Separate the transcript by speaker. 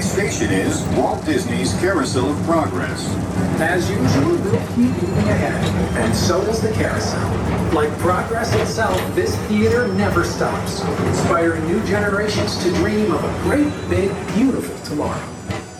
Speaker 1: Next station is Walt Disney's Carousel of Progress.
Speaker 2: As usual, we'll keep moving ahead, and so does the carousel. Like progress itself, this theater never stops, inspiring new generations to dream of a great, big, beautiful tomorrow.